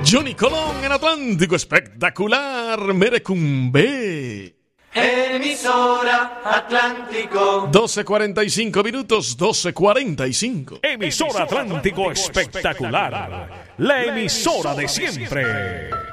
Johnny Colón en Atlántico, espectacular, Merecumbe. Emisora Atlántico. 12:45 minutos, 12:45. Emisora Atlántico espectacular. La emisora de siempre.